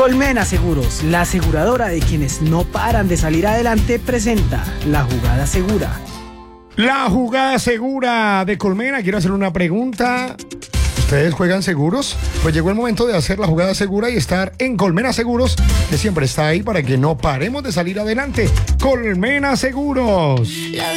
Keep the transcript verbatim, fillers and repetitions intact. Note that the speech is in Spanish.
Colmena Seguros, la aseguradora de quienes no paran de salir adelante, presenta La Jugada Segura. La Jugada Segura de Colmena. Quiero hacer una pregunta. ¿Ustedes juegan seguros? Pues llegó el momento de hacer la jugada segura y estar en Colmena Seguros, que siempre está ahí para que no paremos de salir adelante. Colmena Seguros.